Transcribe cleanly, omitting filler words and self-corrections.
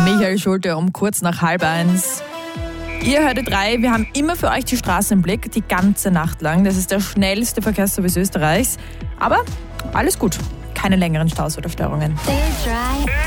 Michael Schulte um kurz nach 12:30. Ihr hört E3, wir haben immer für euch die Straßen im Blick, die ganze Nacht lang. Das ist der schnellste Verkehrsservice Österreichs. Aber alles gut, keine längeren Staus oder Störungen.